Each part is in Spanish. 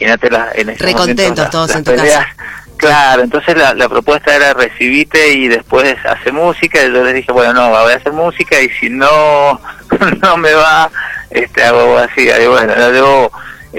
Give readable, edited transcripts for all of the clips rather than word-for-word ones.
imagínate en ese recontentos momento, todos las en tu peleas. casa. Claro, entonces la propuesta era recibite y después hacer música, y yo les dije, bueno, no, voy a hacer música, y si no no me va, hago así, y bueno, ya llevo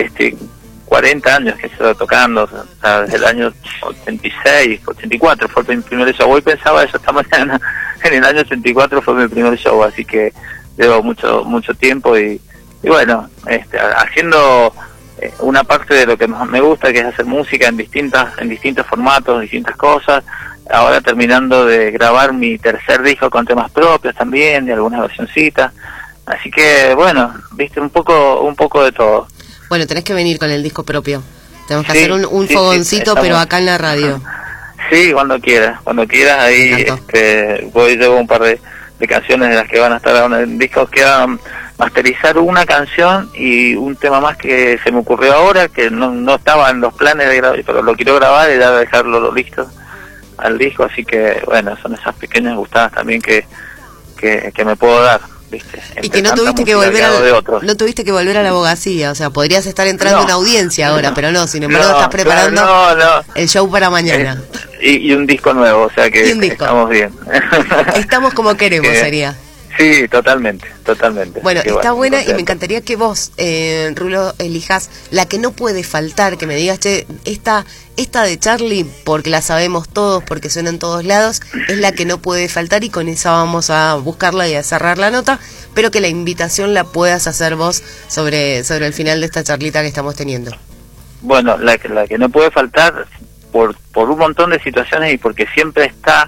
40 años que estoy tocando, o sea, desde el año 86, 84 fue mi primer show. Hoy pensaba eso esta mañana, en el año 84 fue mi primer show, así que llevo mucho tiempo y bueno, haciendo una parte de lo que más me gusta, que es hacer música en distintos formatos, distintas cosas. Ahora terminando de grabar mi tercer disco con temas propios también, de algunas versioncitas. Así que bueno, viste, un poco de todo. Bueno, tenés que venir con el disco propio. Tenemos que hacer un fogoncito, pero acá en la radio. Sí, cuando quieras, ahí llevo un par de canciones de las que van a estar en el disco. Queda masterizar una canción y un tema más que se me ocurrió ahora, que no estaba en los planes de grabar, pero lo quiero grabar y ya dejarlo listo al disco. Así que bueno, son esas pequeñas gustadas también que me puedo dar, ¿viste? Y que no tuviste que volver a la abogacía, o sea, podrías estar entrando en audiencia ahora, pero no, sin embargo estás preparando el show para mañana. Y un disco nuevo, o sea que estamos bien. Estamos como queremos, sería. Sí, totalmente. Bueno, está buena, y me encantaría que vos, Rulo, elijas la que no puede faltar, que me digas, che, esta de Charly, porque la sabemos todos, porque suena en todos lados, es la que no puede faltar, y con esa vamos a buscarla y a cerrar la nota, pero que la invitación la puedas hacer vos sobre el final de esta charlita que estamos teniendo. Bueno, la que no puede faltar por un montón de situaciones y porque siempre está,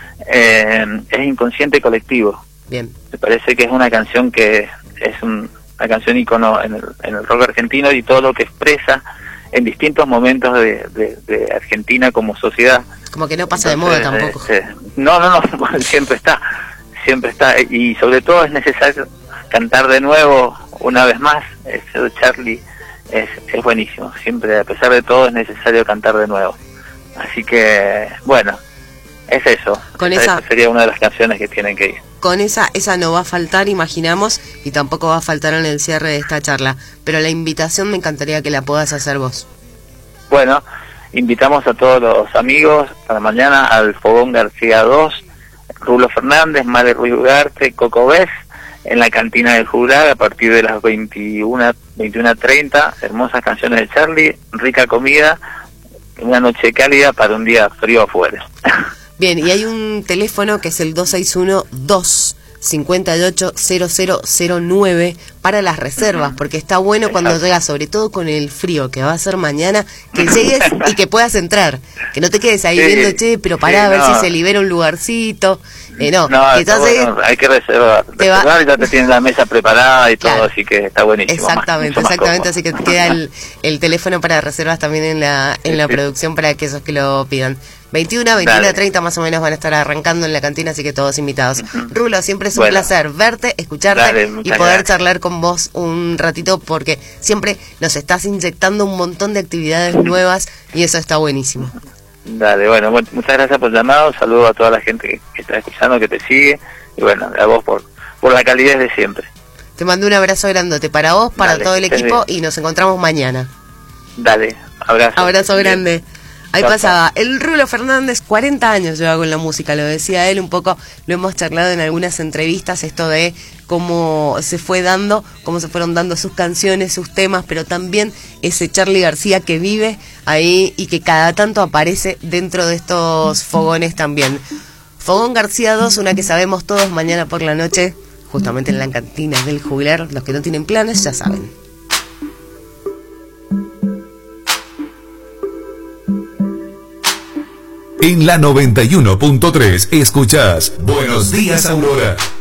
es Inconsciente Colectivo. Bien. Me parece que es una canción que es una canción ícono en el rock argentino, y todo lo que expresa en distintos momentos de Argentina como sociedad. Como que no pasa de moda tampoco. No, siempre está, y sobre todo es necesario cantar de nuevo una vez más. Eso de Charly es buenísimo, siempre, a pesar de todo, es necesario cantar de nuevo. Así que bueno, es eso. Esa sería una de las canciones que tienen que ir. Con esa no va a faltar, imaginamos, y tampoco va a faltar en el cierre de esta charla. Pero la invitación me encantaría que la puedas hacer vos. Bueno, invitamos a todos los amigos para mañana al Fogón García 2, Rulo Fernández, Male Ruiz Ugarte, Coco Bes, en la Cantina del Juglar a partir de las 21:30. Hermosas canciones de Charly, rica comida, una noche cálida para un día frío afuera. Bien, y hay un teléfono que es el 261-258-0009 para las reservas, porque está bueno cuando llegas, sobre todo con el frío que va a ser mañana, que llegues y que puedas entrar, que no te quedes ahí viendo, che, pero pará a ver si se libera un lugarcito. No, hay que reservar, y ya te tienen la mesa preparada y todo, así que está buenísimo. Exactamente, así que queda el teléfono para reservas también en la producción para aquellos que lo pidan. 21:30 más o menos van a estar arrancando en la cantina, así que todos invitados. Rulo, siempre es un placer verte, escucharte y poder charlar con vos un ratito, porque siempre nos estás inyectando un montón de actividades nuevas y eso está buenísimo. Dale, bueno, muchas gracias por el llamado, saludo a toda la gente que está escuchando, que te sigue, y bueno, a vos por la calidez de siempre. Te mando un abrazo grandote para vos, para todo el equipo, y nos encontramos mañana. Dale, abrazo. Abrazo grande. Ahí pasaba el Rulo Fernández, 40 años lleva con la música, lo decía él un poco, lo hemos charlado en algunas entrevistas, esto de cómo se fueron dando sus canciones, sus temas, pero también ese Charly García que vive ahí y que cada tanto aparece dentro de estos fogones también. Fogón García 2, una que sabemos todos, mañana por la noche, justamente en la Cantina del Juglar. Los que no tienen planes ya saben. En la 91.3 escuchás Buenos Días Aurora.